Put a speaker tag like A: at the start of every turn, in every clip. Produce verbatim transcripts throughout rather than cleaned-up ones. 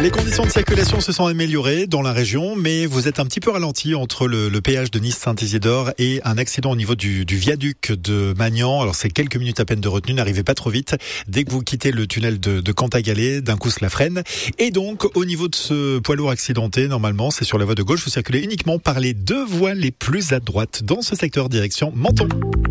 A: Les conditions de circulation se sont améliorées dans la région, mais vous êtes un petit peu ralenti entre le, le péage de Nice-Saint-Isidore et un accident au niveau du, du viaduc de Magnan. Alors c'est quelques minutes à peine de retenue, n'arrivez pas trop vite. Dès que vous quittez le tunnel de, de Cantagalès, d'un coup cela freine. Et donc au niveau de ce poids lourd accidenté, normalement c'est sur la voie de gauche, vous circulez uniquement par les deux voies les plus à droite dans ce secteur direction Menton.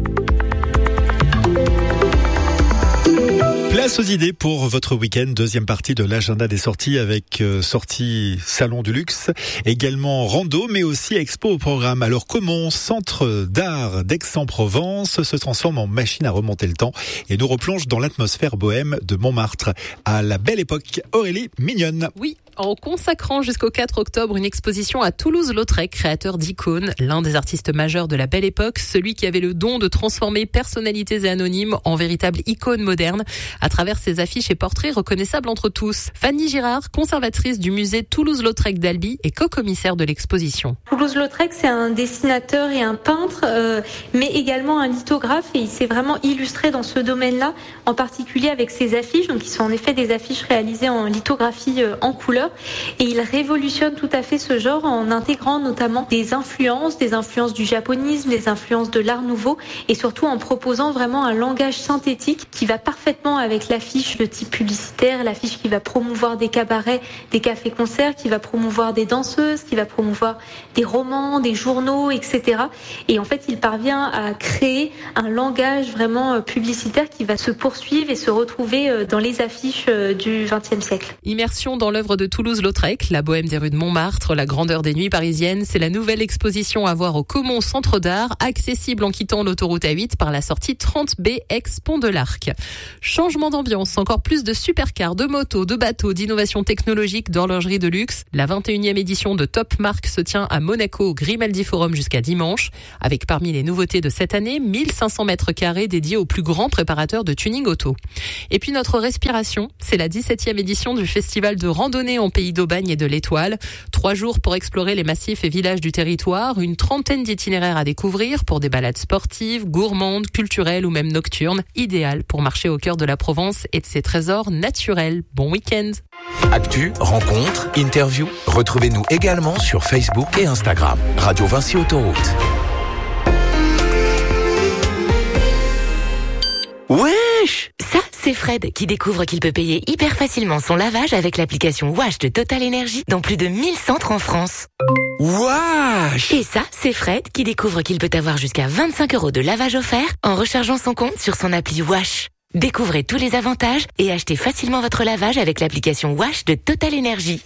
A: Place aux idées pour votre week-end, deuxième partie de l'agenda des sorties avec euh, sortie Salon du Luxe, également rando mais aussi expo au programme. Alors comment Centre d'art d'Aix-en-Provence se transforme en machine à remonter le temps et nous replonge dans l'atmosphère bohème de Montmartre à la belle époque. Aurélie Mignonne.
B: Oui. En consacrant jusqu'au quatre octobre une exposition à Toulouse-Lautrec, créateur d'icônes, l'un des artistes majeurs de la belle époque, celui qui avait le don de transformer personnalités et anonymes en véritables icônes modernes à travers ses affiches et portraits reconnaissables entre tous. Fanny Girard, conservatrice du musée Toulouse-Lautrec d'Albi et co-commissaire de l'exposition.
C: Toulouse-Lautrec, c'est un dessinateur et un peintre, euh, mais également un lithographe, et il s'est vraiment illustré dans ce domaine-là, en particulier avec ses affiches, donc qui sont en effet des affiches réalisées en lithographie euh, en couleur. Et il révolutionne tout à fait ce genre en intégrant notamment des influences, des influences du japonisme, des influences de l'art nouveau, et surtout en proposant vraiment un langage synthétique qui va parfaitement avec l'affiche de type publicitaire, l'affiche qui va promouvoir des cabarets, des cafés-concerts, qui va promouvoir des danseuses, qui va promouvoir des romans, des journaux, et cetera. Et en fait, il parvient à créer un langage vraiment publicitaire qui va se poursuivre et se retrouver dans les affiches du vingtième siècle.
B: Immersion dans l'œuvre de Toulouse-Lautrec, la bohème des rues de Montmartre, la grandeur des nuits parisiennes, c'est la nouvelle exposition à voir au Caumont Centre d'Art, accessible en quittant l'autoroute A huit par la sortie trente B ex-Pont de l'Arc. Changement d'ambiance, encore plus de supercars, de motos, de bateaux, d'innovations technologiques, d'horlogerie de luxe. La vingt et unième édition de Top Marque se tient à Monaco au Grimaldi Forum jusqu'à dimanche, avec parmi les nouveautés de cette année, mille cinq cents mètres carrés dédiés aux plus grands préparateurs de tuning auto. Et puis notre respiration, c'est la dix-septième édition du festival de randonnée en Pays d'Aubagne et de l'Étoile. Trois jours pour explorer les massifs et villages du territoire, une trentaine d'itinéraires à découvrir pour des balades sportives, gourmandes, culturelles ou même nocturnes, idéales pour marcher au cœur de la Provence et de ses trésors naturels. Bon week-end.
D: Actu, rencontres, interviews, retrouvez-nous également sur Facebook et Instagram. Radio Vinci Autoroute.
E: Wesh! Ça, c'est Fred qui découvre qu'il peut payer hyper facilement son lavage avec l'application Wash de Total Energy dans plus de mille centres en France.
D: Wesh!
E: Et ça, c'est Fred qui découvre qu'il peut avoir jusqu'à vingt-cinq euros de lavage offert en rechargeant son compte sur son appli Wash. Découvrez tous les avantages et achetez facilement votre lavage avec l'application Wash de Total Energy.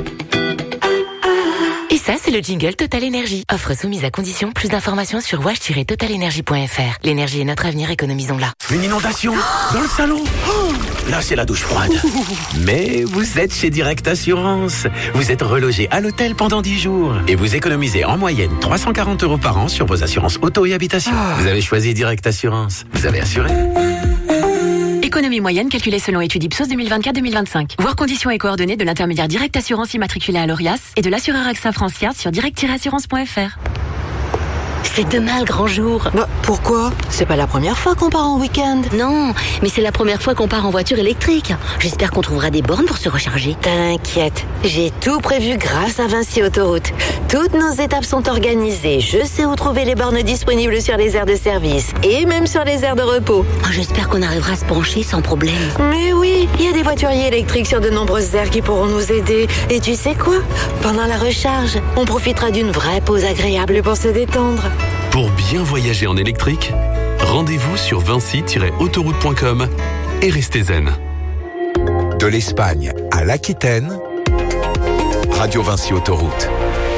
E: Et ça, c'est le jingle Total Energy. Offre soumise à condition. Plus d'informations sur wash tiret total energy point f r. L'énergie est notre avenir, économisons-la.
D: Une inondation dans le salon. Oh, là, c'est la douche froide. Mais vous êtes chez Direct Assurance. Vous êtes relogé à l'hôtel pendant dix jours. Et vous économisez en moyenne trois cent quarante euros par an sur vos assurances auto et habitation. Ah. Vous avez choisi Direct Assurance. Vous avez assuré.
F: Économie moyenne calculée selon étude Ipsos deux mille vingt-quatre deux mille vingt-cinq. Voir conditions et coordonnées de l'intermédiaire Direct Assurance immatriculé à l'Orias et de l'assureur AXA Francia sur direct tiret assurance point f r.
E: C'est demain le grand jour.
G: Bah, pourquoi? C'est pas la première fois qu'on part en week-end.
E: Non, mais c'est la première fois qu'on part en voiture électrique. J'espère qu'on trouvera des bornes pour se recharger.
G: T'inquiète, j'ai tout prévu grâce à Vinci Autoroute. Toutes nos étapes sont organisées. Je sais où trouver les bornes disponibles sur les aires de service et même sur les aires de repos.
E: Oh, j'espère qu'on arrivera à se pencher sans problème.
G: Mais oui, il y a des voituriers électriques sur de nombreuses aires qui pourront nous aider. Et tu sais quoi? Pendant la recharge, on profitera d'une vraie pause agréable pour se détendre.
H: Pour bien voyager en électrique, rendez-vous sur vinci tiret autoroute point com et restez zen.
D: De l'Espagne à l'Aquitaine, Radio Vinci Autoroute.